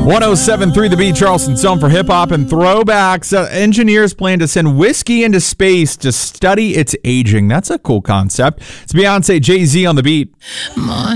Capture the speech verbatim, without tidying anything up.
one oh seven point three The Beat, Charleston's home for hip-hop and throwbacks. Uh, engineers plan to send whiskey into space to study its aging. That's a cool concept. It's Beyonce, Jay-Z on The Beat.